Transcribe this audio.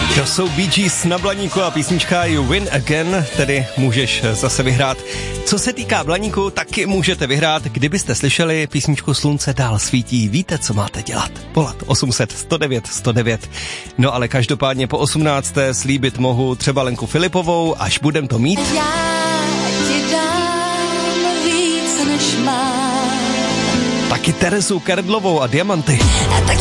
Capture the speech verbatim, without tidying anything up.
To jsou Bee Gees na Blaníku a písnička You Win Again, tedy můžeš zase vyhrát. Co se týká Blaníku, taky můžete vyhrát, kdybyste slyšeli písničku Slunce dál svítí. Víte, co máte dělat. Volat osm set sto devět sto devět. No ale každopádně po osmnácté slíbit mohu třeba Lenku Filipovou, až budem to mít. Já ti dám víc než mám. Taky Terezu Kerdlovou a Diamanty.